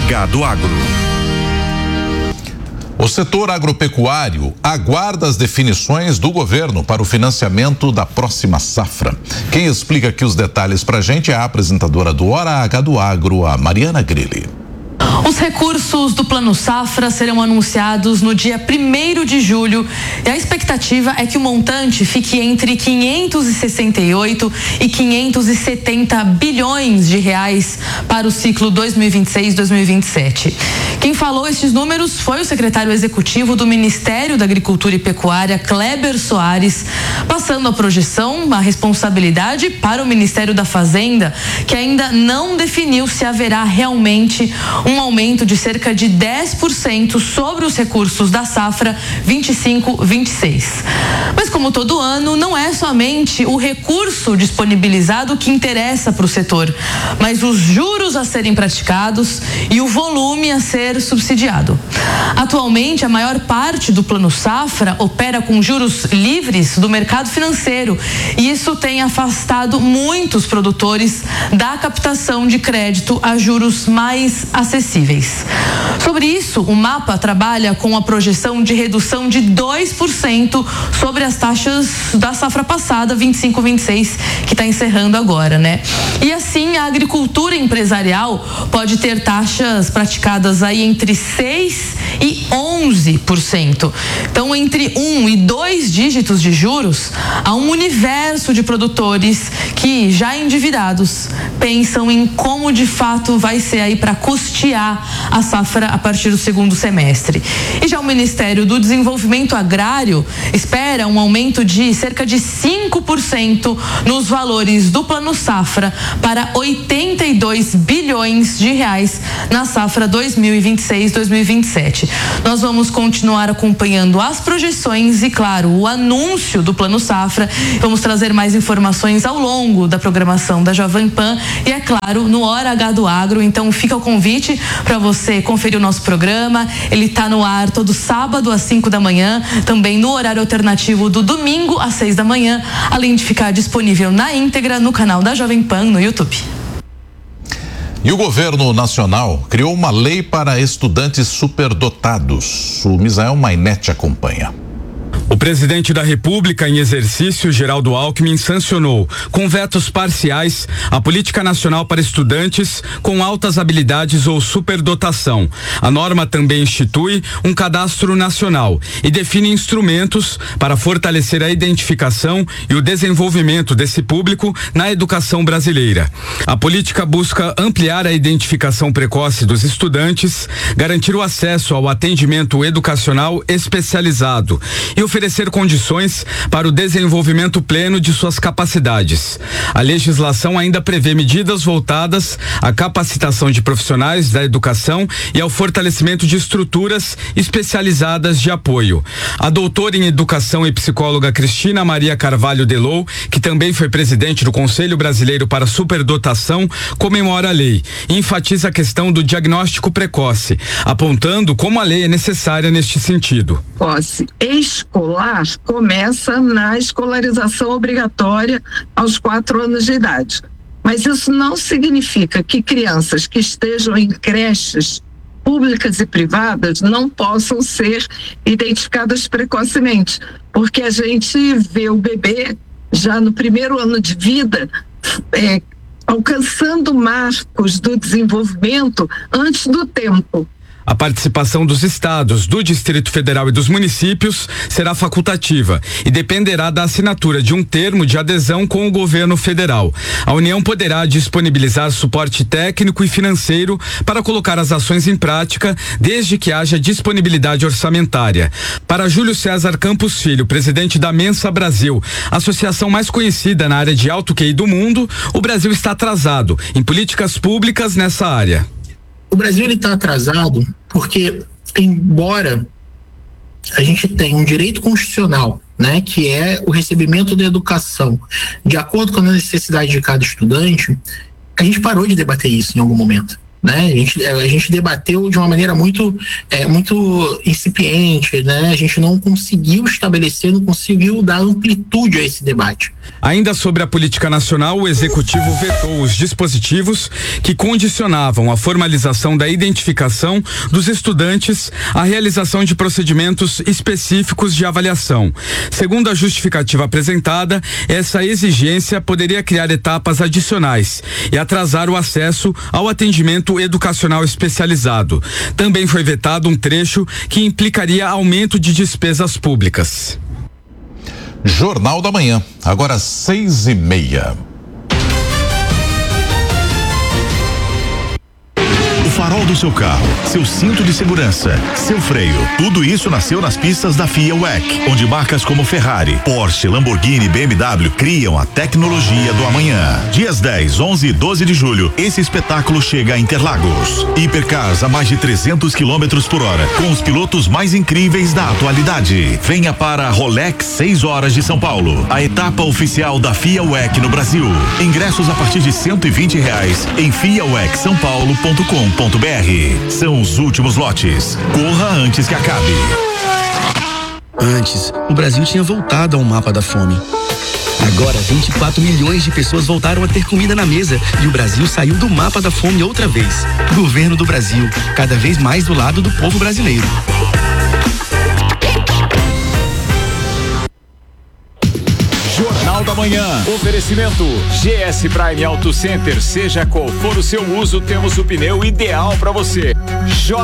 H do Agro. O setor agropecuário aguarda as definições do governo para o financiamento da próxima safra. Quem explica aqui os detalhes pra gente é a apresentadora do Hora H do Agro, a Mariana Grilli. Os recursos do Plano Safra serão anunciados no dia 1º de julho e a expectativa é que o montante fique entre 568 e 570 bilhões de reais para o ciclo 2026-2027. Quem falou estes números foi o secretário executivo do Ministério da Agricultura e Pecuária, Kleber Soares, passando a projeção, a responsabilidade para o Ministério da Fazenda, que ainda não definiu se haverá realmente um aumento de cerca de 10% sobre os recursos da safra 25-26. Mas como todo ano, não é somente o recurso disponibilizado que interessa para o setor, mas os juros a serem praticados e o volume a ser subsidiado. Atualmente, a maior parte do Plano Safra opera com juros livres do mercado financeiro e isso tem afastado muitos produtores da captação de crédito a juros mais acessíveis. Sobre isso, o MAPA trabalha com a projeção de redução de 2% sobre as taxas da safra passada, 25-26, que está encerrando agora, né? E assim, a agricultura empresarial pode ter taxas praticadas aí entre 6% e 11%. Então, entre 1 e 2 dígitos de juros, há um universo de produtores que, já endividados, pensam em como de fato vai ser aí para custear a safra a partir do segundo semestre. E já o Ministério do Desenvolvimento Agrário espera um aumento de cerca de 5% nos valores do Plano Safra para 82 bilhões de reais na safra 2026-2027. Nós vamos continuar acompanhando as projeções e, claro, o anúncio do Plano Safra. Vamos trazer mais informações ao longo da programação da Jovem Pan e, é claro, no Hora H do Agro. Então, fica o convite para você conferir o nosso programa. Ele está no ar todo sábado às 5 da manhã, também no horário alternativo do domingo às 6 da manhã, além de ficar disponível na íntegra no canal da Jovem Pan no YouTube. E o governo nacional criou uma lei para estudantes superdotados. O Misael Mainete acompanha. O presidente da República em exercício, Geraldo Alckmin, sancionou, com vetos parciais, a Política Nacional para Estudantes com altas habilidades ou superdotação. A norma também institui um cadastro nacional e define instrumentos para fortalecer a identificação e o desenvolvimento desse público na educação brasileira. A política busca ampliar a identificação precoce dos estudantes, garantir o acesso ao atendimento educacional especializado e oferecer condições para o desenvolvimento pleno de suas capacidades. A legislação ainda prevê medidas voltadas à capacitação de profissionais da educação e ao fortalecimento de estruturas especializadas de apoio. A doutora em educação e psicóloga Cristina Maria Carvalho Delou, que também foi presidente do Conselho Brasileiro para Superdotação, comemora a lei e enfatiza a questão do diagnóstico precoce, apontando como a lei é necessária neste sentido. Escolar começa na escolarização obrigatória aos 4 anos de idade. Mas isso não significa que crianças que estejam em creches públicas e privadas não possam ser identificadas precocemente, porque a gente vê o bebê já no primeiro ano de vida alcançando marcos do desenvolvimento antes do tempo. A participação dos estados, do Distrito Federal e dos municípios será facultativa e dependerá da assinatura de um termo de adesão com o governo federal. A União poderá disponibilizar suporte técnico e financeiro para colocar as ações em prática, desde que haja disponibilidade orçamentária. Para Júlio César Campos Filho, presidente da Mensa Brasil, associação mais conhecida na área de alto QI do mundo, o Brasil está atrasado em políticas públicas nessa área. O Brasil está atrasado porque, embora a gente tenha um direito constitucional, né, que é o recebimento da educação de acordo com a necessidade de cada estudante, a gente parou de debater isso em algum momento. né? A gente debateu de uma maneira muito incipiente, né? A gente não conseguiu estabelecer, não conseguiu dar amplitude a esse debate. Ainda sobre a política nacional, o Executivo vetou os dispositivos que condicionavam a formalização da identificação dos estudantes à realização de procedimentos específicos de avaliação. Segundo a justificativa apresentada, essa exigência poderia criar etapas adicionais e atrasar o acesso ao atendimento educacional especializado. Também foi vetado um trecho que implicaria aumento de despesas públicas. Jornal da Manhã, agora 6:30. Farol do seu carro, seu cinto de segurança, seu freio, tudo isso nasceu nas pistas da FIA WEC, onde marcas como Ferrari, Porsche, Lamborghini e BMW criam a tecnologia do amanhã. Dias 10, 11 e 12 de julho, esse espetáculo chega a Interlagos. Hipercars a mais de 300 km por hora, com os pilotos mais incríveis da atualidade. Venha para a Rolex 6 horas de São Paulo, a etapa oficial da FIA WEC no Brasil. Ingressos a partir de R$120 em fiawecsaopaulo.com.br. São os últimos lotes. Corra antes que acabe. Antes, o Brasil tinha voltado ao mapa da fome. Agora, 24 milhões de pessoas voltaram a ter comida na mesa e o Brasil saiu do mapa da fome outra vez. Governo do Brasil, cada vez mais do lado do povo brasileiro. Jornal da Manhã. Oferecimento GS Prime Auto Center. Seja qual for o seu uso, temos o pneu ideal para você.